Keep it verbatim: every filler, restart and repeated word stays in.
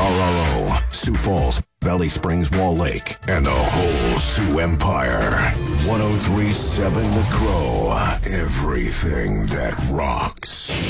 R R O, Sioux Falls, Valley Springs, Wall Lake, and the whole Sioux Empire. one oh three point seven The Crow. Everything that rocks.